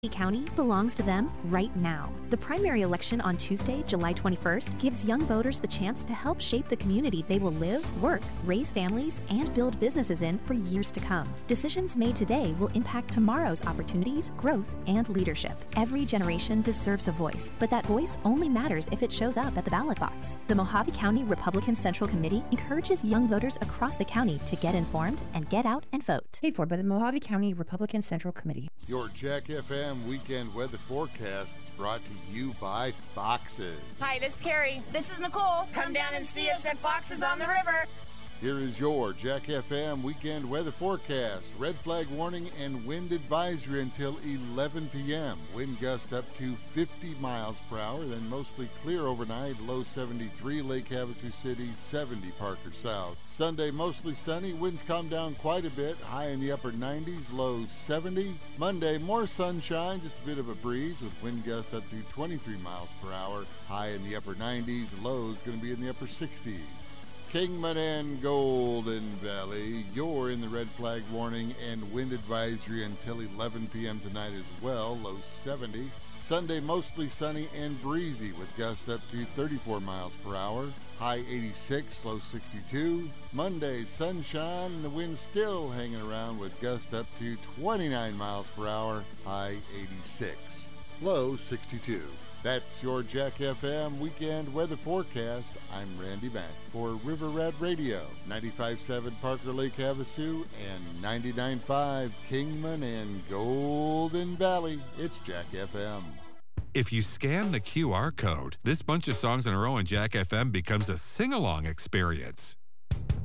County belongs to them right now. The primary election on Tuesday, July 21st, gives young voters the chance to help shape the community they will live, work, raise families, and build businesses in for years to come. Decisions made today will impact tomorrow's opportunities, growth, and leadership. Every generation deserves a voice, but that voice only matters if it shows up at the ballot box. The Mojave County Republican Central Committee encourages young voters across the county to get informed and get out and vote. Paid for by the Mojave County Republican Central Committee. Your Jack FM weekend weather forecast is brought to you by Foxes. Hi, this is Carrie. This is Nicole. Come down and see us at Foxes on the River. Here is your Jack FM weekend weather forecast. Red flag warning and wind advisory until 11 p.m. Wind gust up to 50 miles per hour, then mostly clear overnight. Low 73, Lake Havasu City, 70 Parker South. Sunday, mostly sunny. Winds calm down quite a bit. High in the upper 90s, low 70. Monday, more sunshine, just a bit of a breeze with wind gust up to 23 miles per hour. High in the upper 90s, lows going to be in the upper 60s. Kingman and Golden Valley, you're in the red flag warning and wind advisory until 11 p.m. tonight as well, low 70. Sunday, mostly sunny and breezy with gusts up to 34 miles per hour, high 86, low 62. Monday, sunshine and the wind still hanging around with gusts up to 29 miles per hour, high 86, low 62. That's your Jack FM weekend weather forecast. I'm Randy Mack for River Rat Radio, 95.7 Parker Lake Havasu and 99.5 Kingman and Golden Valley. It's Jack FM. If you scan the QR code, this bunch of songs in a row on Jack FM becomes a sing-along experience.